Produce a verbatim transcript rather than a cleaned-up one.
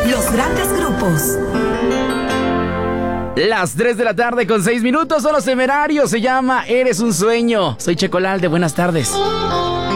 Los grandes grupos. Las tres de la tarde con seis minutos son los Temerarios. Se llama Eres un sueño. Soy Checolalde, buenas tardes.